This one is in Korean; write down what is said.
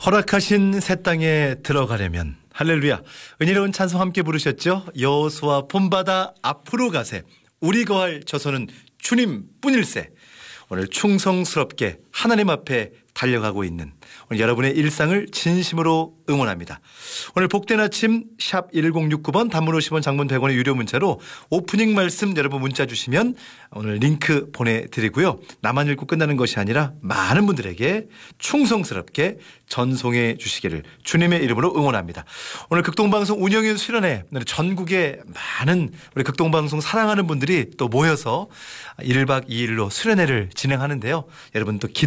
허락하신 새 땅에 들어가려면 할렐루야 은혜로운 찬송 함께 부르셨죠. 여호수아 본바다 앞으로 가세 우리 거할 저소는 주님뿐일세. 오늘 충성스럽게 하나님 앞에 달려가고 있는 오늘 여러분의 일상을 진심으로 응원합니다. 오늘 복된 아침 샵 1069번 단문 50원 장문 100원의 유료 문자로 오프닝 말씀 여러분 문자 주시면 오늘 링크 보내드리고요. 나만 읽고 끝나는 것이 아니라 많은 분들에게 충성스럽게 전송해 주시기를 주님의 이름으로 응원합니다. 오늘 극동방송 운영인 수련회 전국에 많은 우리 극동방송 사랑하는 분들이 또 모여서 1박 2일로 수련회를 진행하는데요. 여러분 또